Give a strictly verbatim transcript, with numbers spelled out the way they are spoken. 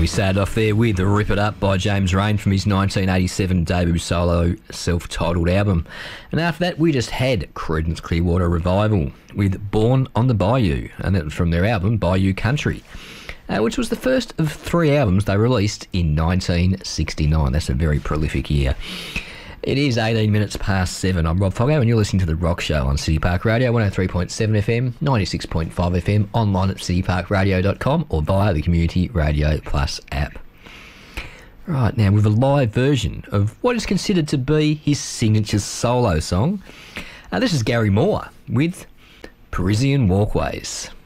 We started off there with Rip It Up by James Rain from his nineteen eighty-seven debut solo self-titled album. And after that, we just had Creedence Clearwater Revival with Born on the Bayou, and that was from their album Bayou Country, uh, which was the first of three albums they released in nineteen sixty-nine. That's a very prolific year. It is eighteen minutes past seven. I'm Rob Foggo and you're listening to The Rock Show on City Park Radio, one oh three point seven F M, ninety-six point five F M, online at city park radio dot com or via the Community Radio Plus app. Right, now with a live version of what is considered to be his signature solo song. Uh, this is Gary Moore with Parisian Walkways.